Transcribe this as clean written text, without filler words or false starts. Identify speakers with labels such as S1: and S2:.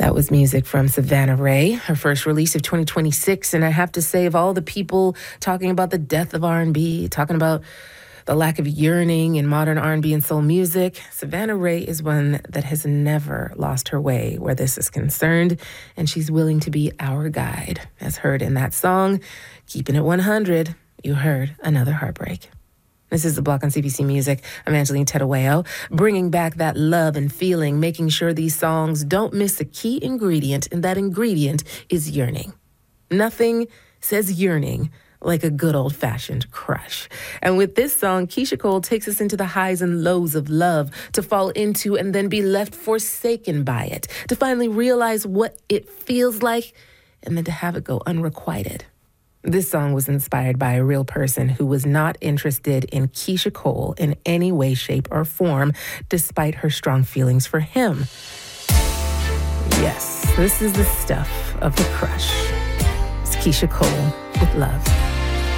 S1: That was music from Savannah Ray, her first release of 2026. And I have to say, of all the people talking about the death of R&B, talking about the lack of yearning in modern R&B and soul music, Savannah Ray is one that has never lost her way where this is concerned, and she's willing to be our guide. As heard in that song, Keeping It 100, you heard Another Heartbreak. This is The Block on CBC Music. I'm Angeline Tedoeo, bringing back that love and feeling, making sure these songs don't miss a key ingredient, and that ingredient is yearning. Nothing says yearning like a good old-fashioned crush. And with this song, Keyshia Cole takes us into the highs and lows of love, to fall into and then be left forsaken by it, to finally realize what it feels like, and then to have it go unrequited. This song was inspired by a real person who was not interested in Keyshia Cole in any way, shape, or form, despite her strong feelings for him. Yes, this is the stuff of the crush. It's Keyshia Cole with Love.